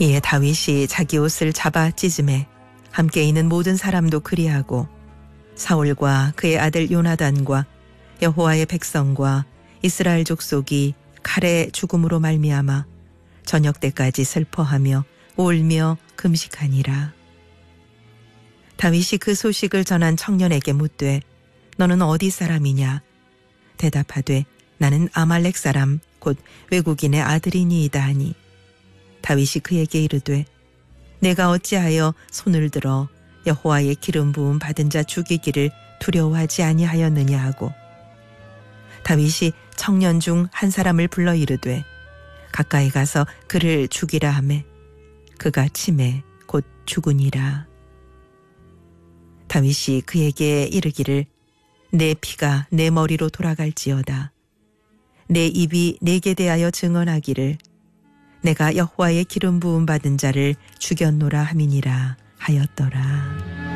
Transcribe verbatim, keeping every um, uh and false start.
이에 다윗이 자기 옷을 잡아 찢음에 함께 있는 모든 사람도 그리하고 사울과 그의 아들 요나단과 여호와의 백성과 이스라엘 족속이 칼의 죽음으로 말미암아 저녁 때까지 슬퍼하며 울며 금식하니라. 다윗이 그 소식을 전한 청년에게 묻되 너는 어디 사람이냐? 대답하되 나는 아말렉 사람 곧 외국인의 아들이니이다 하니 다윗이 그에게 이르되 내가 어찌하여 손을 들어 여호와의 기름 부음 받은 자 죽이기를 두려워하지 아니하였느냐 하고 다윗이 청년 중 한 사람을 불러 이르되 가까이 가서 그를 죽이라 하매 그가 치매 곧 죽으니라. 다윗이 그에게 이르기를 내 피가 내 머리로 돌아갈지어다. 내 입이 내게 대하여 증언하기를 내가 여호와의 기름 부음 받은 자를 죽였노라 함이니라 하였더라.